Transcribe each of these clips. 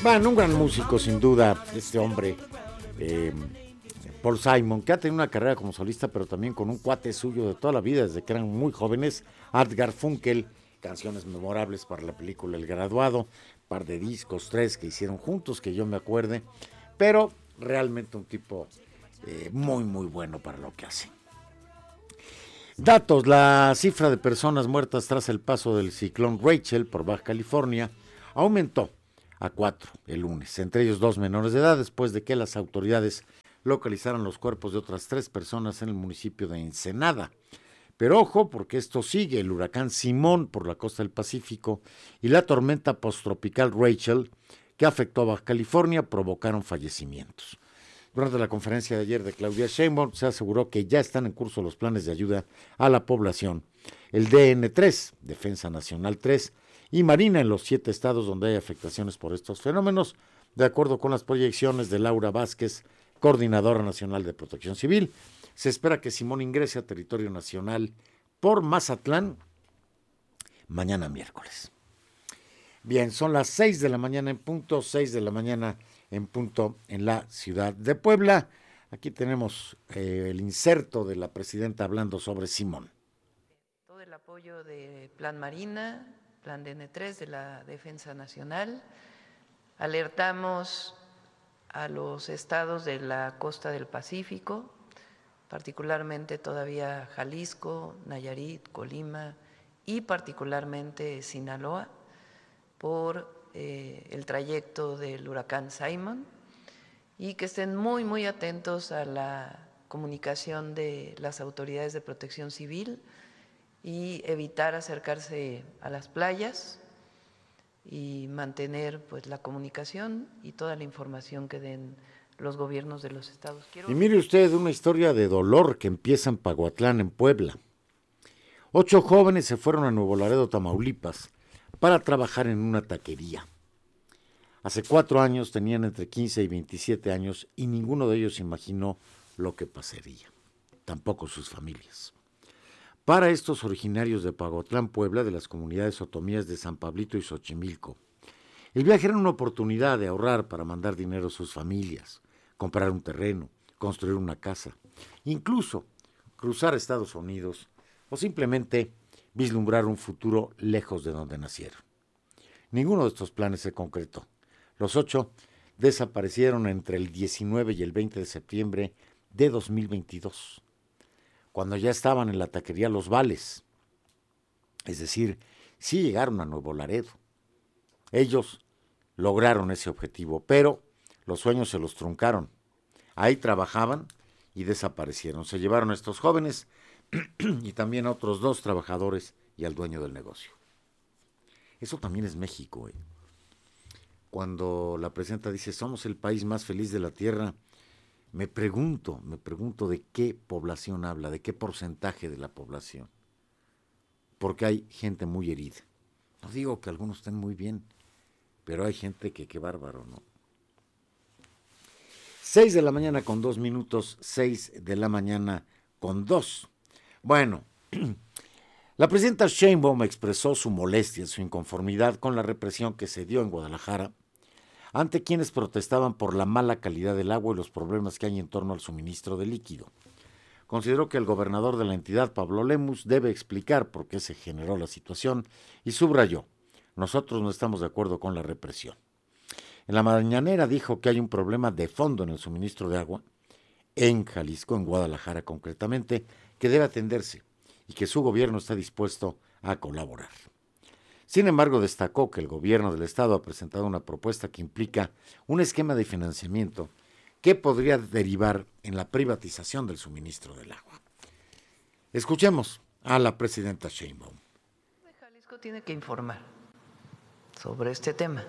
Bueno, un gran músico sin duda, este hombre, eh, Paul Simon, que ha tenido una carrera como solista, pero también con un cuate suyo de toda la vida, desde que eran muy jóvenes, Art Garfunkel, canciones memorables para la película El Graduado, par de discos, 3 que hicieron juntos, que yo me acuerde, pero realmente un tipo muy, muy bueno para lo que hace. Datos: la cifra de personas muertas tras el paso del ciclón Rachel por Baja California aumentó a 4 el lunes, entre ellos 2 menores de edad, después de que las autoridades localizaron los cuerpos de otras 3 personas en el municipio de Ensenada. Pero ojo, porque esto sigue: el huracán Simón por la costa del Pacífico y la tormenta posttropical Rachel, que afectó a Baja California, provocaron fallecimientos. Durante la conferencia de ayer de Claudia Sheinbaum, se aseguró que ya están en curso los planes de ayuda a la población. El DN3, Defensa Nacional 3, y Marina en los 7 estados donde hay afectaciones por estos fenómenos, de acuerdo con las proyecciones de Laura Vázquez, coordinadora nacional de Protección Civil. Se espera que Simón ingrese a territorio nacional por Mazatlán mañana miércoles. Bien, son las 6 de la mañana en punto, 6 de la mañana en punto en la ciudad de Puebla. Aquí tenemos el inserto de la presidenta hablando sobre Simón. Todo el apoyo de Plan Marina, Plan DN3 de la Defensa Nacional. Alertamos a los estados de la costa del Pacífico, particularmente todavía Jalisco, Nayarit, Colima y particularmente Sinaloa, por el trayecto del huracán Simon, y que estén muy, muy atentos a la comunicación de las autoridades de protección civil y evitar acercarse a las playas y mantener pues la comunicación y toda la información que den los gobiernos de los estados. Y mire usted una historia de dolor que empieza en Paguatlán, en Puebla. 8 jóvenes se fueron a Nuevo Laredo, Tamaulipas, para trabajar en una taquería. Hace 4 años tenían entre 15 y 27 años y ninguno de ellos imaginó lo que pasaría, tampoco sus familias. Para estos originarios de Pagotlán, Puebla, de las comunidades otomíes de San Pablito y Xochimilco, el viaje era una oportunidad de ahorrar para mandar dinero a sus familias, comprar un terreno, construir una casa, incluso cruzar a Estados Unidos o simplemente vislumbrar un futuro lejos de donde nacieron. Ninguno de estos planes se concretó. Los 8 desaparecieron entre el 19 y el 20 de septiembre de 2022, cuando ya estaban en la taquería Los Vales. Es decir, sí llegaron a Nuevo Laredo. Ellos lograron ese objetivo, pero los sueños se los truncaron. Ahí trabajaban y desaparecieron. Se llevaron a estos jóvenes y también a otros 2 trabajadores y al dueño del negocio. Eso también es México. Cuando la presidenta dice somos el país más feliz de la tierra, me pregunto de qué población habla, de qué porcentaje de la población. Porque hay gente muy herida. No digo que algunos estén muy bien, pero hay gente que qué bárbaro, ¿no? 6 de la mañana con 2 minutos, 6 de la mañana con 2. Bueno, la presidenta Sheinbaum expresó su molestia, su inconformidad con la represión que se dio en Guadalajara ante quienes protestaban por la mala calidad del agua y los problemas que hay en torno al suministro de líquido. Consideró que el gobernador de la entidad, Pablo Lemus, debe explicar por qué se generó la situación y subrayó: nosotros no estamos de acuerdo con la represión. En la mañanera dijo que hay un problema de fondo en el suministro de agua en Jalisco, en Guadalajara concretamente, que debe atenderse y que su gobierno está dispuesto a colaborar. Sin embargo, destacó que el gobierno del estado ha presentado una propuesta que implica un esquema de financiamiento que podría derivar en la privatización del suministro del agua. Escuchemos a la presidenta Sheinbaum. Jalisco tiene que informar sobre este tema,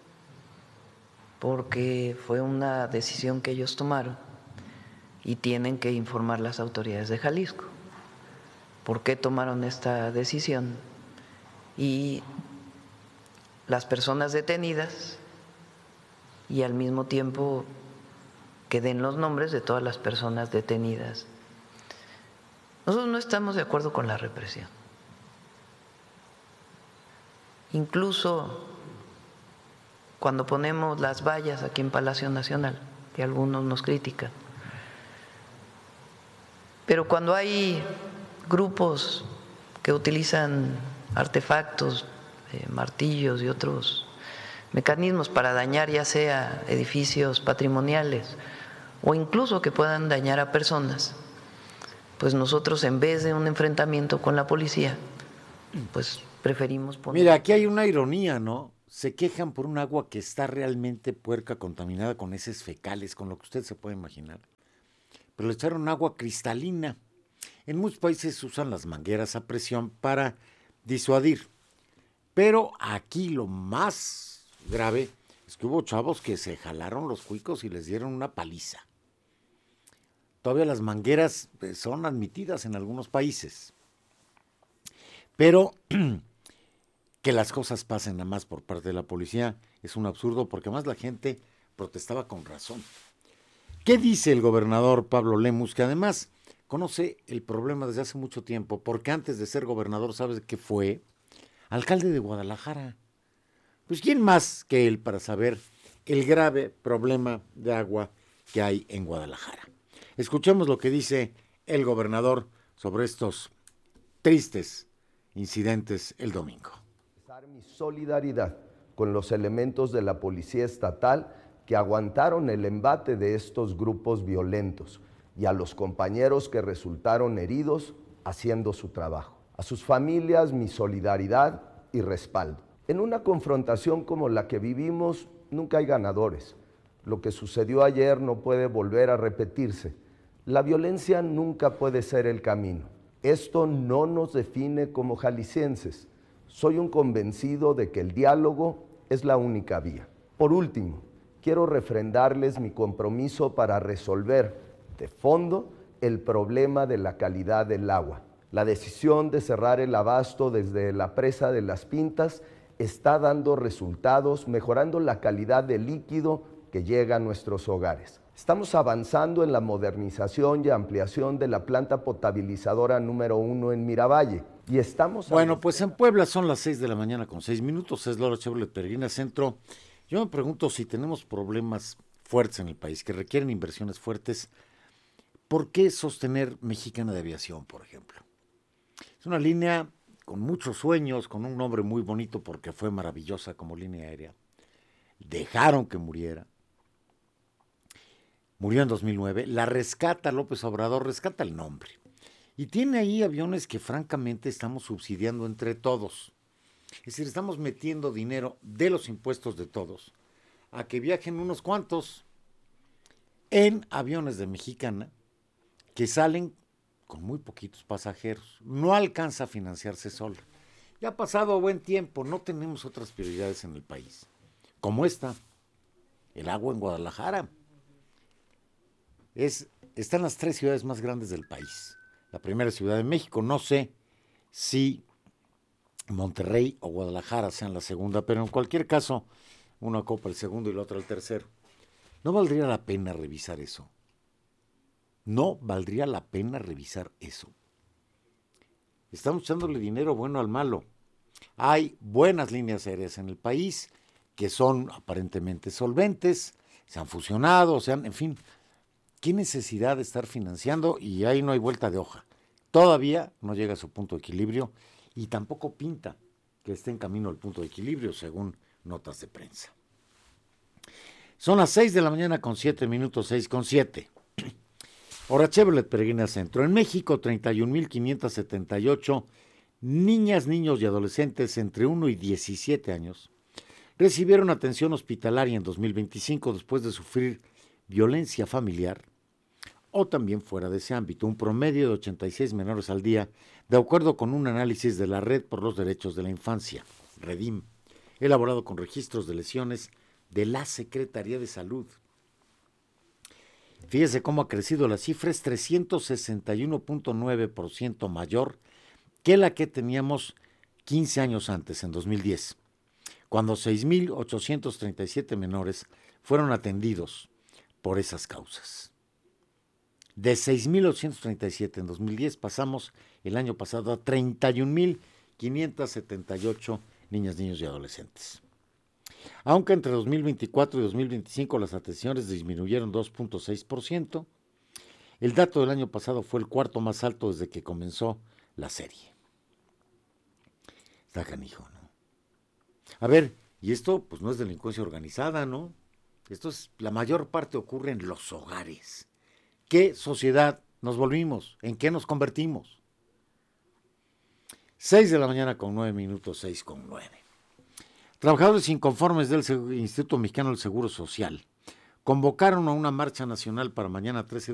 porque fue una decisión que ellos tomaron y tienen que informar las autoridades de Jalisco por qué tomaron esta decisión y las personas detenidas, y al mismo tiempo que den los nombres de todas las personas detenidas. Nosotros no estamos de acuerdo con la represión. Incluso cuando ponemos las vallas aquí en Palacio Nacional, que algunos nos critican. Pero cuando hay grupos que utilizan artefactos, martillos y otros mecanismos para dañar ya sea edificios patrimoniales o incluso que puedan dañar a personas, pues nosotros en vez de un enfrentamiento con la policía, pues preferimos poner... Mira, aquí hay una ironía, ¿no? Se quejan por un agua que está realmente puerca, contaminada con heces fecales, con lo que usted se puede imaginar. Pero le echaron agua cristalina. En muchos países usan las mangueras a presión para disuadir. Pero aquí lo más grave es que hubo chavos que se jalaron los cuicos y les dieron una paliza. Todavía las mangueras son admitidas en algunos países. Pero que las cosas pasen nada más por parte de la policía es un absurdo, porque además la gente protestaba con razón. ¿Qué dice el gobernador Pablo Lemus, que además conoce el problema desde hace mucho tiempo, porque antes de ser gobernador, ¿sabes qué fue? Alcalde de Guadalajara. Pues ¿quién más que él para saber el grave problema de agua que hay en Guadalajara? Escuchemos lo que dice el gobernador sobre estos tristes incidentes el domingo. Mi solidaridad con los elementos de la Policía Estatal que aguantaron el embate de estos grupos violentos y a los compañeros que resultaron heridos haciendo su trabajo. A sus familias mi solidaridad y respaldo. En una confrontación como la que vivimos nunca hay ganadores. Lo que sucedió ayer no puede volver a repetirse. La violencia nunca puede ser el camino. Esto no nos define como jaliscienses. Soy un convencido de que el diálogo es la única vía. Por último, quiero refrendarles mi compromiso para resolver de fondo el problema de la calidad del agua. La decisión de cerrar el abasto desde la presa de Las Pintas está dando resultados, mejorando la calidad del líquido que llega a nuestros hogares. Estamos avanzando en la modernización y ampliación de la planta potabilizadora número 1 en Miravalle. Y estamos... Bueno, pues en Puebla son las 6 de la mañana con 6 minutos, es Laura Chevrolet Peregrina Centro. Yo me pregunto si tenemos problemas fuertes en el país, que requieren inversiones fuertes, ¿por qué sostener Mexicana de Aviación, por ejemplo? Es una línea con muchos sueños, con un nombre muy bonito porque fue maravillosa como línea aérea. Dejaron que muriera. Murió en 2009, la rescata López Obrador, rescata el nombre. Y tiene ahí aviones que francamente estamos subsidiando entre todos. Es decir, estamos metiendo dinero de los impuestos de todos a que viajen unos cuantos en aviones de Mexicana que salen con muy poquitos pasajeros. No alcanza a financiarse sola. Ya ha pasado buen tiempo, no tenemos otras prioridades en el país. Como esta, el agua en Guadalajara. Están las 3 ciudades más grandes del país. La primera es Ciudad de México, no sé si Monterrey o Guadalajara sean la segunda, pero en cualquier caso, una ocupa el segundo y la otra el tercero. ¿No valdría la pena revisar eso? No valdría la pena revisar eso. Estamos echándole dinero bueno al malo. Hay buenas líneas aéreas en el país que son aparentemente solventes, se han fusionado, en fin... ¿Qué necesidad de estar financiando? Y ahí no hay vuelta de hoja. Todavía no llega a su punto de equilibrio y tampoco pinta que esté en camino al punto de equilibrio, según notas de prensa. Son las 6 de la mañana con 7 minutos, 6 con 7. Hora Chevrolet Peregrina Centro. En México, 31,578 niñas, niños y adolescentes entre 1 y 17 años recibieron atención hospitalaria en 2025 después de sufrir violencia familiar o también fuera de ese ámbito, un promedio de 86 menores al día, de acuerdo con un análisis de la Red por los Derechos de la Infancia, REDIM, elaborado con registros de lesiones de la Secretaría de Salud. Fíjese cómo ha crecido la cifra, es 361.9% mayor que la que teníamos 15 años antes, en 2010, cuando 6.837 menores fueron atendidos por esas causas. De 6.837 en 2010 pasamos el año pasado a 31.578 niñas, niños y adolescentes. Aunque entre 2024 y 2025 las atenciones disminuyeron 2.6%, el dato del año pasado fue el cuarto más alto desde que comenzó la serie. Está canijo, ¿no? A ver, y esto pues no es delincuencia organizada, ¿no? Esto es, la mayor parte ocurre en los hogares. ¿Qué sociedad nos volvimos? ¿En qué nos convertimos? 6:09 a.m, 6:09. Trabajadores inconformes del Instituto Mexicano del Seguro Social convocaron a una marcha nacional para mañana 13